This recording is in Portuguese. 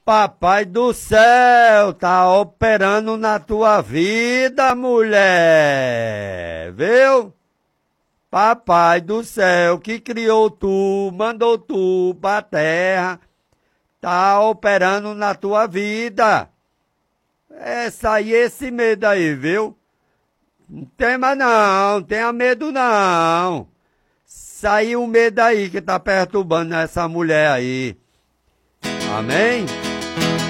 Papai do céu tá operando na tua vida, mulher. Viu? Papai do céu que criou tu, mandou tu pra terra, tá operando na tua vida. Essa aí, esse medo aí, viu? Não tema não, tenha medo não. Saiu o medo aí que tá perturbando essa mulher aí. Amém?